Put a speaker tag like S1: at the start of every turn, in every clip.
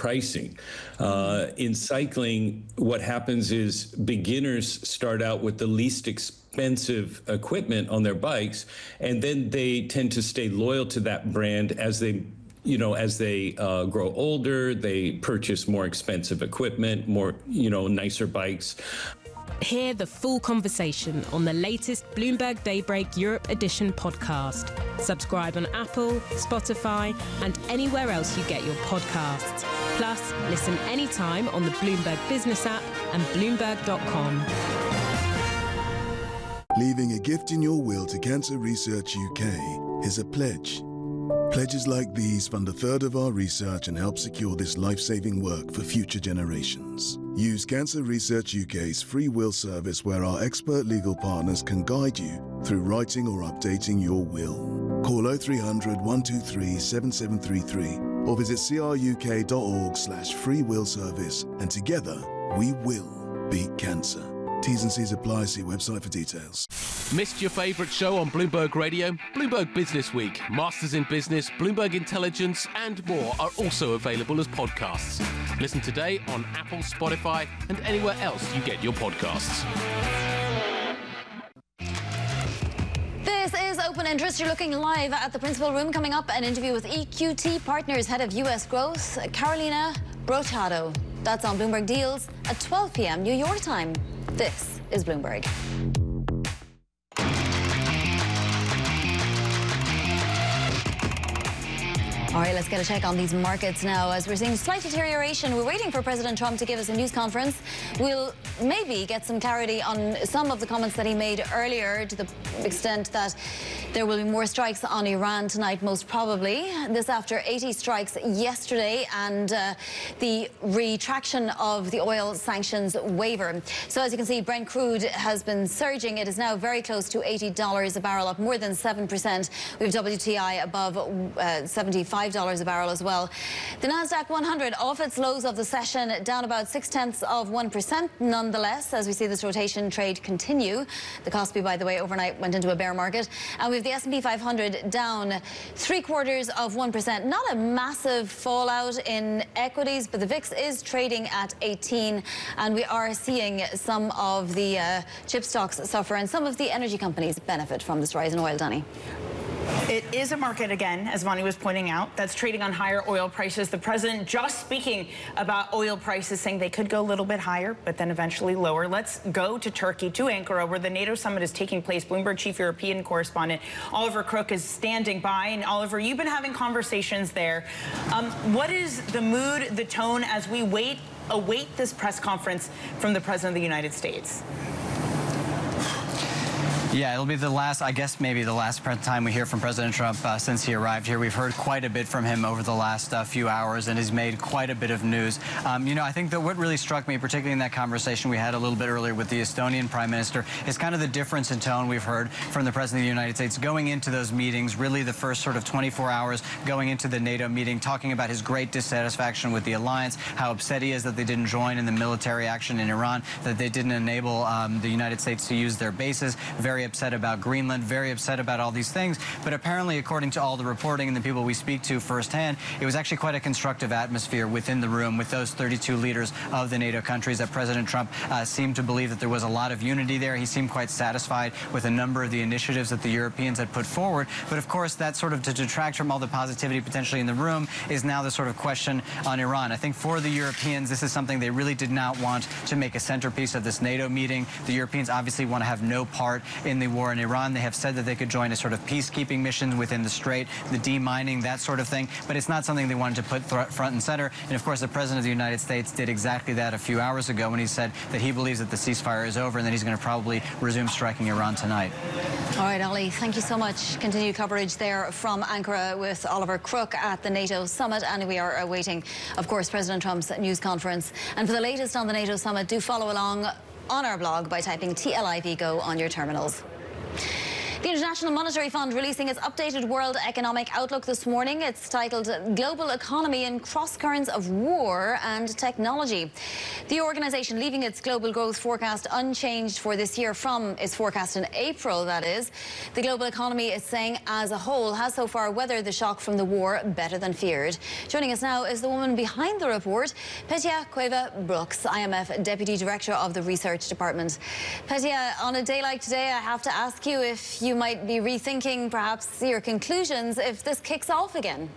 S1: pricing. In cycling, what happens is beginners start out with the least expensive equipment on their bikes, and then they tend to stay loyal to that brand as they grow older. They purchase more expensive equipment, more, nicer bikes.
S2: Hear the full conversation on the latest Bloomberg Daybreak Europe Edition podcast. Subscribe on Apple, Spotify, and anywhere else you get your podcasts. Plus, listen anytime on the Bloomberg Business app and Bloomberg.com.
S3: Leaving a gift in your will to Cancer Research UK is a pledge. Pledges like these fund a third of our research and help secure this life-saving work for future generations. Use Cancer Research UK's free will service where our expert legal partners can guide you through writing or updating your will. Call 0300 123 7733 or visit cruk.org/free will service, and together we will beat cancer. T's and C's apply. See website for details.
S4: Missed your favourite show on Bloomberg Radio? Bloomberg Business Week, Masters in Business, Bloomberg Intelligence and more are also available as podcasts. Listen today on Apple, Spotify and anywhere else you get your podcasts.
S5: This is Open Interest. You're looking live at the Principal Room. Coming up, an interview with EQT Partners Head of US Growth, Carolina Brochado. That's on Bloomberg Deals at 12 p.m. New York time. This is Bloomberg. All right, let's get a check on these markets now. As we're seeing slight deterioration, we're waiting for President Trump to give us a news conference. We'll maybe get some clarity on some of the comments that he made earlier, to the extent that there will be more strikes on Iran tonight, most probably. This after 80 strikes yesterday and the retraction of the oil sanctions waiver. So as you can see, Brent crude has been surging. It is now very close to $80 a barrel, up more than 7%. We have WTI above $75 a barrel as well. The Nasdaq 100 off its lows of the session, down about 0.6%. Nonetheless, as we see this rotation trade continue, the Kospi, by the way, overnight went into a bear market, and we have the S&P 500 down 0.75%. Not a massive fallout in equities, but the VIX is trading at 18, and we are seeing some of the chip stocks suffer, and some of the energy companies benefit from this rise in oil. Danny.
S6: It is a market, again, as Vonnie was pointing out, that's trading on higher oil prices. The president just speaking about oil prices, saying they could go a little bit higher, but then eventually lower. Let's go to Turkey, to Ankara, where the NATO summit is taking place. Bloomberg chief European correspondent Oliver Crook is standing by. And Oliver, you've been having conversations there. What is the mood, the tone, as we await this press conference from the President of the United States?
S7: Yeah, it'll be the last, I guess maybe the last time we hear from President Trump since he arrived here. We've heard quite a bit from him over the last few hours, and he's made quite a bit of news. I think that what really struck me, particularly in that conversation we had a little bit earlier with the Estonian Prime Minister, is kind of the difference in tone we've heard from the President of the United States going into those meetings, really the first sort of 24 hours going into the NATO meeting, talking about his great dissatisfaction with the alliance, how upset he is that they didn't join in the military action in Iran, that they didn't enable the United States to use their bases, very upset about Greenland, very upset about all these things. But apparently, according to all the reporting and the people we speak to firsthand, it was actually quite a constructive atmosphere within the room with those 32 leaders of the NATO countries, that President Trump seemed to believe that there was a lot of unity there. He seemed quite satisfied with a number of the initiatives that the Europeans had put forward. But of course, that sort of to detract from all the positivity potentially in the room is now the sort of question on Iran. I think for the Europeans, this is something they really did not want to make a centerpiece of this NATO meeting. The Europeans obviously want to have no part in the war in Iran. They have said that they could join a sort of peacekeeping mission within the Strait, the demining, that sort of thing, but it's not something they wanted to put front and center. And of course, the President of the United States did exactly that a few hours ago when he said that he believes that the ceasefire is over and that he's going to probably resume striking Iran tonight.
S5: All right, Ollie, thank you so much. Continued coverage there from Ankara with Oliver Crook at the NATO summit, and we are awaiting, of course, President Trump's news conference. And for the latest on the NATO summit, do follow along on our blog by typing TLIV GO on your terminals. The International Monetary Fund releasing its updated World Economic Outlook this morning. It's titled Global Economy in Cross-Currents of War and Technology. The organisation leaving its global growth forecast unchanged for this year from its forecast in April, that is. The global economy is saying as a whole has so far weathered the shock from the war better than feared. Joining us now is the woman behind the report, Petya Cueva-Brooks, IMF Deputy Director of the Research Department. Petya, on a day like today, I have to ask you if you might be rethinking perhaps your conclusions if this kicks off again.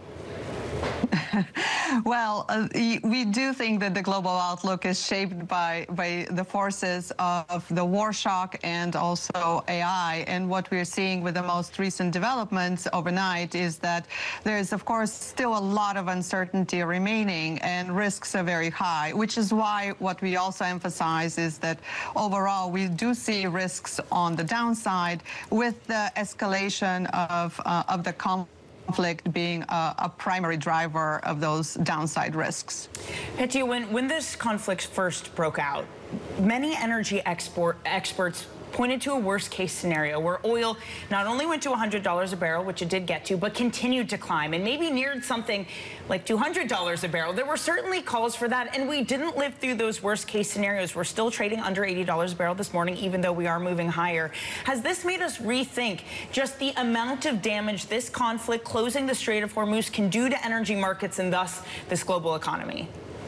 S8: Well, we do think that the global outlook is shaped by the forces of the war shock and also AI. And what we're seeing with the most recent developments overnight is that there's, of course, still a lot of uncertainty remaining and risks are very high, which is why what we also emphasize is that overall we do see risks on the downside with the escalation of the conflict being a primary driver of those downside risks.
S6: Petya, when this conflict first broke out, many energy experts pointed to a worst-case scenario where oil not only went to $100 a barrel, which it did get to, but continued to climb and maybe neared something like $200 a barrel. There were certainly calls for that, and we didn't live through those worst-case scenarios. We're still trading under $80 a barrel this morning, even though we are moving higher. Has this made us rethink just the amount of damage this conflict closing the Strait of Hormuz can do to energy markets and thus this global economy?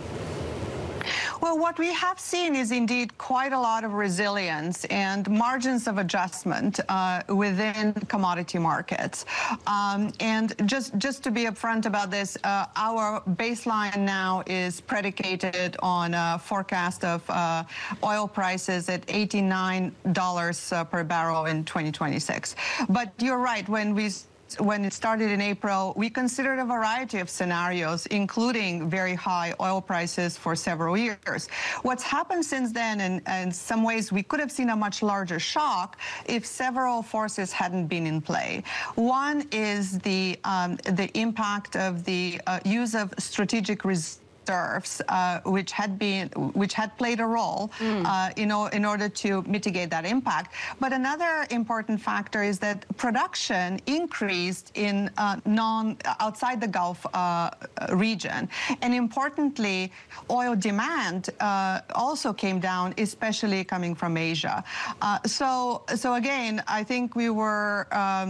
S8: Well, what we have seen is indeed quite a lot of resilience and margins of adjustment within commodity markets. And just to be upfront about this, our baseline now is predicated on a forecast of oil prices at $89 per barrel in 2026. But you're right, when it started in April, we considered a variety of scenarios, including very high oil prices for several years. What's happened since then, and in some ways we could have seen a much larger shock if several forces hadn't been in play. One is the impact of the use of strategic reserves, which had played a role, in order to mitigate that impact. But another important factor is that production increased in outside the Gulf region, and importantly, oil demand also came down, especially coming from Asia. So again, I think we were,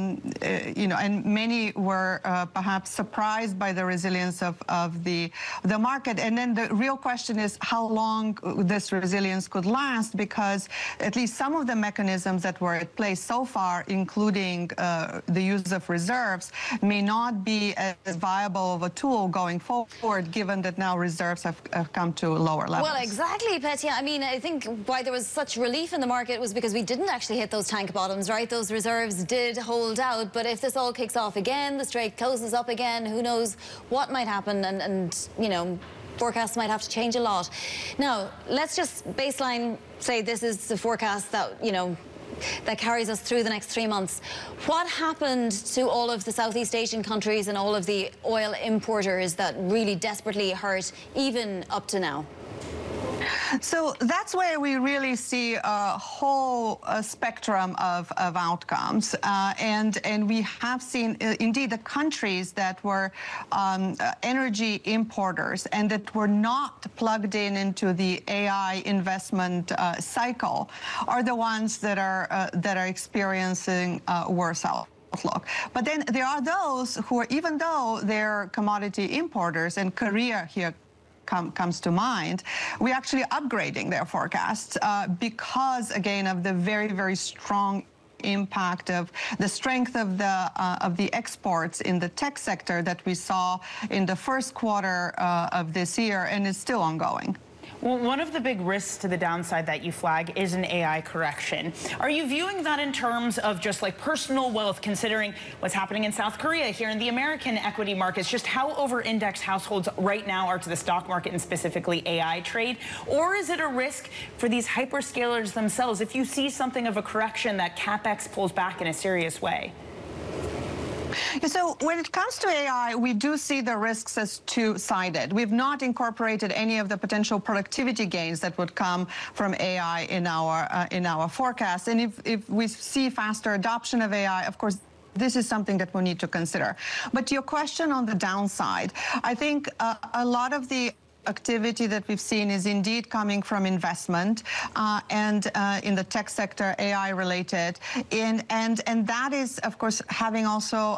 S8: and many were perhaps surprised by the resilience of the market. And then the real question is how long this resilience could last, because at least some of the mechanisms that were at play so far, including the use of reserves, may not be as viable of a tool going forward, given that now reserves have come to lower levels.
S5: Well, exactly, Petya. I mean, I think why there was such relief in the market was because we didn't actually hit those tank bottoms, right? Those reserves did hold out. But if this all kicks off again, the Strait closes up again, who knows what might happen, and forecasts might have to change a lot. Now, let's just baseline say this is the forecast that, that carries us through the next 3 months. What happened to all of the Southeast Asian countries and all of the oil importers that really desperately hurt even up to now?
S8: So that's where we really see a whole spectrum of outcomes. And we have seen, indeed, the countries that were energy importers and that were not plugged into the AI investment cycle are the ones that are experiencing worse outlook. But then there are those who are, even though they're commodity importers, and Korea here comes to mind, we're actually upgrading their forecasts because, again, of the very, very strong impact of the strength of the exports in the tech sector that we saw in the first quarter of this year, and is still ongoing.
S6: Well, one of the big risks to the downside that you flag is an AI correction. Are you viewing that in terms of just like personal wealth, considering what's happening in South Korea, here in the American equity markets, just how over-indexed households right now are to the stock market and specifically AI trade? Or is it a risk for these hyperscalers themselves if you see something of a correction that CapEx pulls back in a serious way?
S8: So when it comes to AI, we do see the risks as two-sided. We've not incorporated any of the potential productivity gains that would come from AI in our forecast. And if we see faster adoption of AI, of course, this is something that we'll need to consider. But to your question on the downside, I think a lot of the activity that we've seen is indeed coming from investment and in the tech sector, AI related, and that is, of course, having also